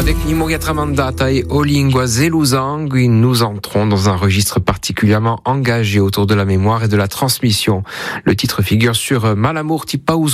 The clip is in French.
Avec Nimoria Tramandata et Olingua Zeluzang, nous entrons dans un registre particulièrement engagé autour de la mémoire et de la transmission. Le titre figure sur Malamour Tipauzo.